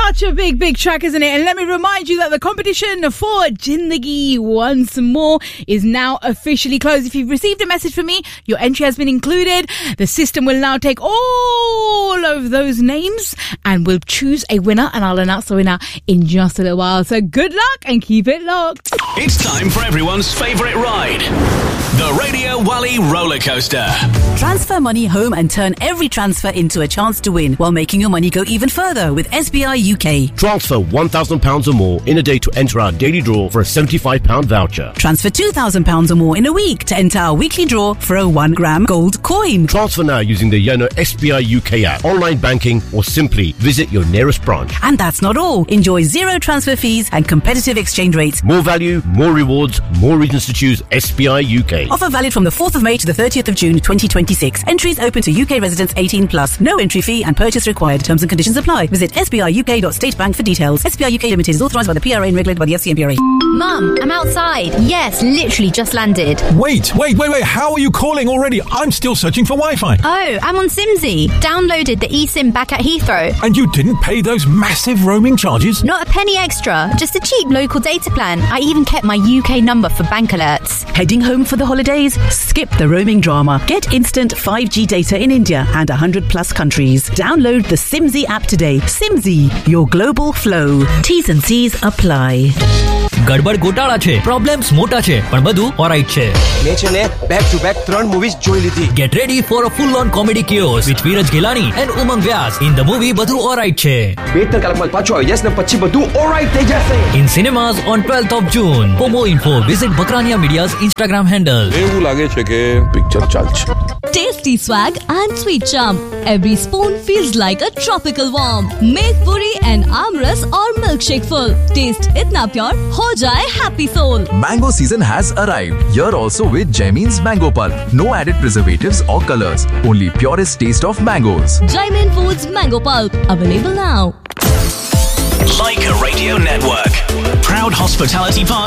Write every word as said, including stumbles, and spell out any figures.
Such a big, big track, isn't it? And let me remind you that the competition for Jindagi Once More is now officially closed. If you've received a message from me, your entry has been included. The system will now take all of those names and we'll choose a winner, and I'll announce the winner in just a little while. So good luck and keep it locked. It's time for everyone's favourite ride, the Radio Wally roller coaster. Transfer money home and turn every transfer into a chance to win while making your money go even further with S B I U K. Transfer one thousand pounds or more in a day to enter our daily draw for a seventy-five pounds voucher. Transfer two thousand pounds or more in a week to enter our weekly draw for a one gram gold coin. Transfer now using the Yono S B I U K app, online banking, or simply visit your nearest branch. And that's not all. Enjoy zero transfer fees and competitive exchange rates. More value, more rewards, more reasons to choose S B I U K. Offer valid from the fourth of May to the thirtieth of June twenty twenty-six. Entries open to U K residents eighteen plus. No entry fee and purchase required. Terms and conditions apply. Visit S B I U K dot state bank for details. S B I U K Limited is authorised by the P R A and regulated by the F C M P R A. Mum, I'm outside. Yes, literally just landed. Wait, wait, wait, wait. How are you calling already? I'm still searching for Wi-Fi. Oh, I'm on Simsy. Downloaded the eSIM back at Heathrow. And you didn't pay those massive roaming charges? Not a penny extra. Just a cheap local data plan. I even kept my U K number for bank alerts. Heading home for the holidays? Skip the roaming drama. Get instant five G data in India and one hundred plus countries. Download the Simsy app today. Simsy, your global flow. T's and C's apply. ગડબડ ગોટાળા છે, problems મોટા છે, પણ બધું alright છે. મે છે ને back to back ત્રણ મૂવીઝ જોઈ લીધી. Get ready for a full on comedy chaos with Veeraj Ghelani and Umang Vyas. In the movie બધું ઓલરાઈટ છે. બે ત્રણ કલાકમાં પાછો આવી જશે ને પછી બધું ઓલરાઈટ થઈ જશે. In cinemas on twelfth of June. For more info, visit Bakrania Media's Instagram handle. એવું લાગે છે કે પિક્ચર ચાલશે. Tasty swag and sweet charm. Every spoon feels like a tropical warm. Make puri and amras or milkshake full. Taste itna pure, ho jaye happy soul. Mango season has arrived. Here also with Jaimin's Mango Pulp. No added preservatives or colors. Only purest taste of mangoes. Jaimin Foods Mango Pulp. Available now. Like a Radio Network. Proud hospitality partner